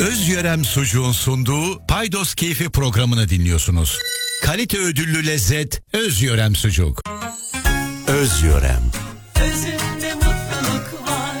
Özyörem Sucuğun sunduğu Paydos Keyfi programını dinliyorsunuz. Kalite ödüllü lezzet Özyörem Sucuk. Özyörem. Özünde mutluluk var.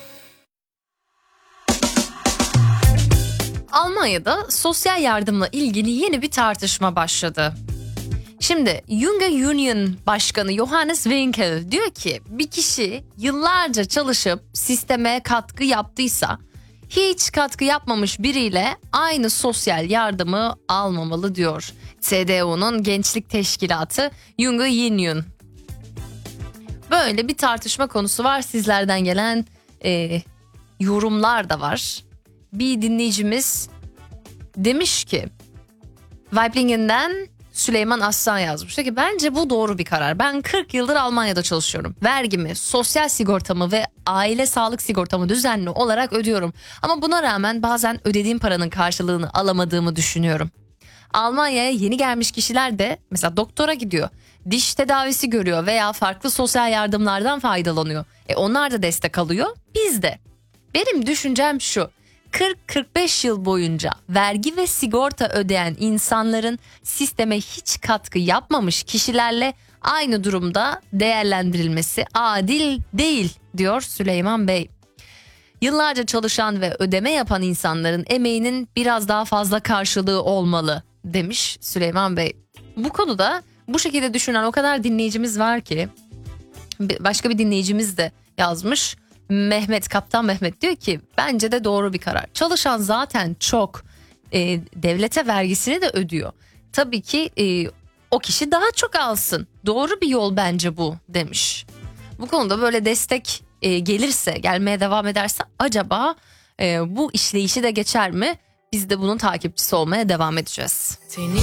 Almanya'da sosyal yardımla ilgili yeni bir tartışma başladı. Şimdi Junge Union Başkanı Johannes Winkel diyor ki bir kişi yıllarca çalışıp sisteme katkı yaptıysa hiç katkı yapmamış biriyle aynı sosyal yardımı almamalı diyor. CDU'nun gençlik teşkilatı Junge Union. Böyle bir tartışma konusu var. Sizlerden gelen yorumlar da var. Bir dinleyicimiz demiş ki Weiblingen'den Süleyman Aslan yazmış. Diyor ki bence bu doğru bir karar. Ben 40 yıldır Almanya'da çalışıyorum. Vergimi, sosyal sigortamı ve aile sağlık sigortamı düzenli olarak ödüyorum. Ama buna rağmen bazen ödediğim paranın karşılığını alamadığımı düşünüyorum. Almanya'ya yeni gelmiş kişiler de mesela doktora gidiyor. Diş tedavisi görüyor veya farklı sosyal yardımlardan faydalanıyor. Onlar da destek alıyor, biz de. Benim düşüncem şu. 40-45 yıl boyunca vergi ve sigorta ödeyen insanların sisteme hiç katkı yapmamış kişilerle aynı durumda değerlendirilmesi adil değil diyor Süleyman Bey. Yıllarca çalışan ve ödeme yapan insanların emeğinin biraz daha fazla karşılığı olmalı demiş Süleyman Bey. Bu konuda bu şekilde düşünen o kadar dinleyicimiz var ki başka bir dinleyicimiz de yazmış. Kaptan Mehmet diyor ki bence de doğru bir karar. Çalışan zaten çok devlete vergisini de ödüyor. Tabii ki o kişi daha çok alsın. Doğru bir yol bence bu demiş. Bu konuda böyle destek gelmeye devam ederse acaba bu işleyişi de geçer mi? Biz de bunun takipçisi olmaya devam edeceğiz. Seni